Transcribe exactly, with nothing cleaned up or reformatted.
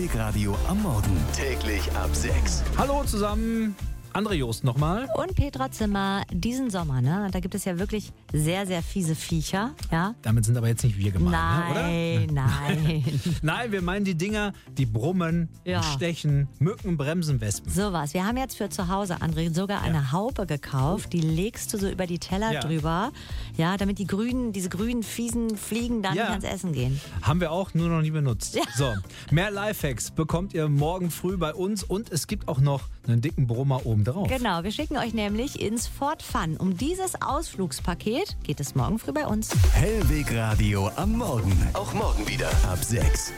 Hellweg Radio am Morgen. Täglich ab sechs. Hallo zusammen, André Joost nochmal. Und Petra Zimmer, diesen Sommer, ne? Da gibt es ja wirklich sehr, sehr fiese Viecher, ja? Damit sind aber jetzt nicht wir gemeint, Nein, ne, oder? nein. Nein, wir meinen die Dinger, die brummen, Ja. die stechen, Mücken, Bremsen, Wespen. Sowas. Wir haben jetzt für zu Hause, André, sogar eine Ja. Haube gekauft. Die legst du so über die Teller Ja. drüber, ja, damit die grünen, diese grünen, fiesen Fliegen dann Ja. nicht ans Essen gehen. Haben wir auch, nur noch nie benutzt. Ja. So, mehr Lifehacks bekommt ihr morgen früh bei uns und es gibt auch noch einen dicken Brummer oben drauf. Genau, wir schicken euch nämlich ins Fort Fun. Um dieses Ausflugspaket geht es morgen früh bei uns. Hellweg Radio am Morgen. Auch morgen wieder ab sechs.